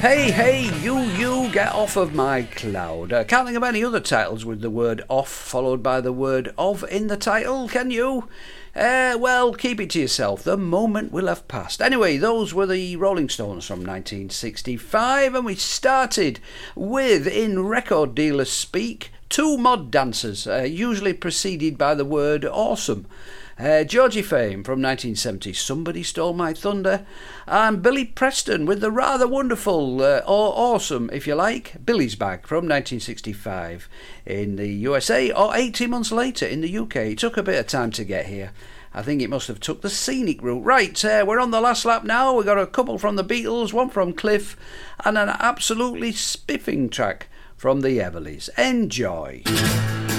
Hey, you, get off of my cloud. Can't think of any other titles with the word off followed by the word of in the title, can you? Well, keep it to yourself. The moment will have passed. Anyway, those were the Rolling Stones from 1965, and we started with, in record dealer speak, two mod dancers, usually preceded by the word awesome. Georgie Fame from 1970, Somebody Stole My Thunder, and Billy Preston with the rather wonderful, or awesome if you like, Billy's Bag from 1965 in the USA, or 18 months later in the UK. It took a bit of time to get here. I think it must have took the scenic route. Right, we're on the last lap now. We've got a couple from the Beatles, one from Cliff, and an absolutely spiffing track from the Everlys. Enjoy.